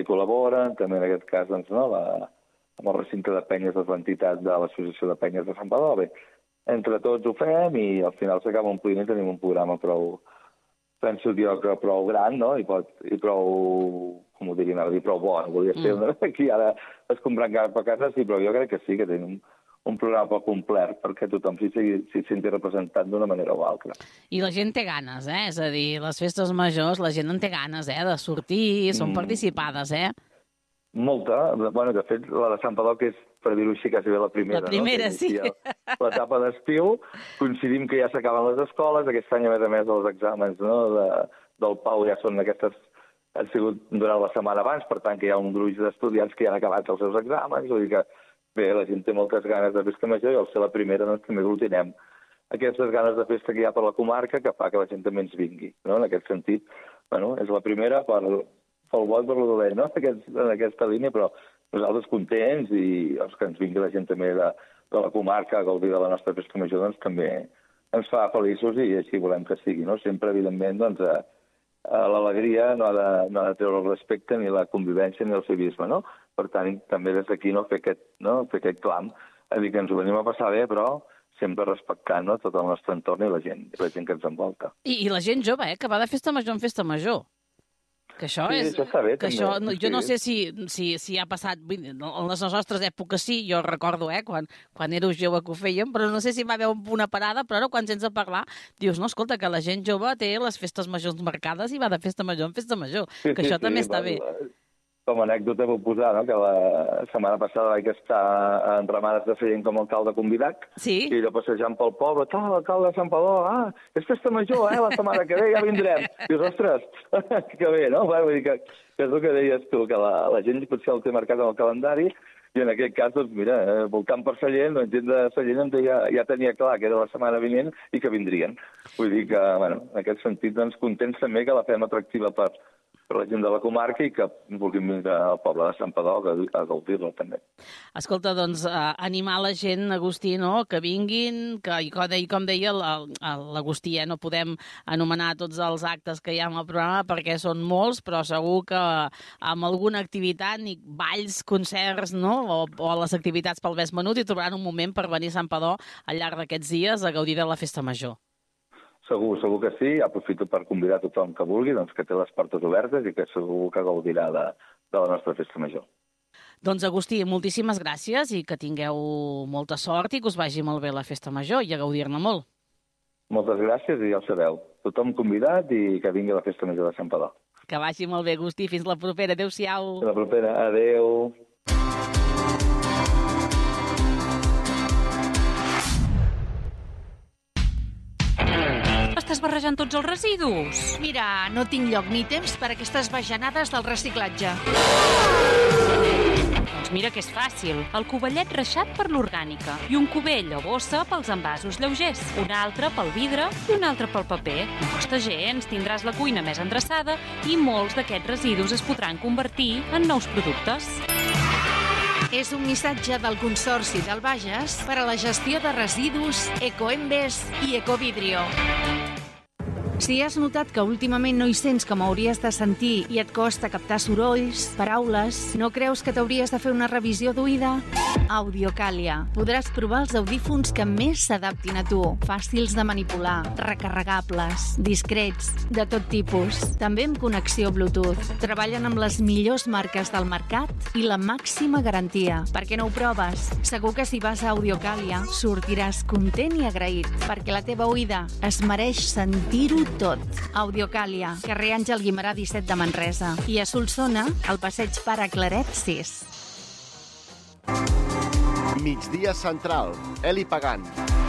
hi col·laboren, també en aquest cas, doncs, no, amb el recinte de penyes és l'entitat de l'Associació de Penyes de Santpedor. Bé, entre tots ho fem i al final s'acaba omplint i tenim un programa prou, penso jo, que prou gran, no? I prou, com ho diria, prou bo. Volia ser aquí ara es comprant cap a casa, sí, però jo crec que sí, que tenim un programa poc complet perquè tothom s'hi senti representat d'una manera o altra. I la gent té ganes, És a dir, les festes majors, la gent en té ganes, de sortir, són participades, Molta. Bueno, de fet, la de Santpedor, que és, per dir-ho així, quasi bé la primera. La primera, no? sí. L'etapa d'estiu, coincidim que ja s'acaben les escoles, aquest any, a més, els exàmens, no, del Pau ja són aquestes, han sigut durant la setmana abans, per tant que hi ha un gruix d'estudiants que ja han acabat els seus exàmens, vull dir que, bé, la gent té moltes ganes de festa major i al ser la primera, doncs, també aglutinem aquestes ganes de festa que hi ha per la comarca que fa que la gent també ens vingui, no? En aquest sentit, bueno, és la primera pel bo i per lo dolent, no? En aquesta línia, però nosaltres contents i els que ens vingui la gent també de la comarca a gaudir de la nostra festa major, doncs també ens fa feliços i així volem que sigui, no? Sempre, evidentment, doncs, l'alegria no ha de treure el respecte ni la convivència ni el civisme, no? Per tant, també des d'aquí fer aquest clam, a dir que ens ho venim a passar bé, però sempre respectant, no, tot el nostre entorn i la gent que ens envolta. I la gent jove, que va de festa major en festa major. Que això sí, és... això està bé, que també. Això, jo no sé si ha passat... En les nostres èpoques sí, jo recordo, quan éreu jove que ho fèiem, però no sé si va haver una parada, però ara quan sents a parlar, dius, no, escolta, que la gent jove té les festes majors marcades i va de festa major en festa major, que això també està bé. Com a anècdota vau posar, no?, que la setmana passada vaig estar en Ramades de Sallent com a alcalde convidat, sí? I allò passejant pel poble, alcalde de Santpedor, és festa major, la setmana que ve ja vindrem. Dius, ostres, que bé, no? Vull dir que és el que deies tu, que la gent potser el té marcat en el calendari, i en aquest cas, doncs, mira, voltant per Sallent, la gent de Sallent ja tenia clar que era la setmana vinent i que vindrien. Vull dir que, bueno, en aquest sentit, doncs, contents també que la fem atractiva per la gent de la comarca i que vulguin vindre al poble de Santpedor a gaudir-la també. Escolta, doncs, animar la gent, Agustí, no?, que vinguin, i com deia l'Agustí, no podem anomenar tots els actes que hi ha en el programa perquè són molts, però segur que amb alguna activitat, balls, concerts, no?, o les activitats pel més menut, hi trobaran un moment per venir a Santpedor al llarg d'aquests dies a gaudir de la festa major. Segur que sí. Aprofito per convidar tothom que vulgui, doncs que té les portes obertes i que segur que gaudirà de la nostra festa major. Doncs, Agustí, moltíssimes gràcies i que tingueu molta sort i que us vagi molt bé la festa major i a gaudir-ne molt. Moltes gràcies i ja ho sabeu. Tothom convidat i que vingui a la festa major de Santpedor. Que vagi molt bé, Agustí. Fins la propera. Adéu-siau. Fins la propera. Adéu. Estàs barrejant tots els residus? Mira, no tinc lloc ni temps per a aquestes bajanades del reciclatge. Doncs mira que és fàcil. El covellet reixat per l'orgànica i un cubell o bossa pels envasos lleugers, un altre pel vidre i un altre pel paper. No costa gens, tindràs la cuina més endreçada i molts d'aquests residus es podran convertir en nous productes. És un missatge del Consorci del Bages per a la gestió de residus Ecoembes i Ecovidrio. Si has notat que últimament no hi sents com hauries de sentir i et costa captar sorolls, paraules, no creus que t'hauries de fer una revisió d'oïda? Audiocàlia. Podràs provar els audífons que més s'adaptin a tu. Fàcils de manipular, recarregables, discrets, de tot tipus. També amb connexió Bluetooth. Treballen amb les millors marques del mercat i la màxima garantia. Per què no ho proves? Segur que si vas a Audiocàlia sortiràs content i agraït, perquè la teva oïda es mereix sentir-ho tot. Audiocàlia, carrer Àngel Guimerà 17 de Manresa. I a Solsona, al passeig Pare Claret 6. Migdia Central, Eli Pagant.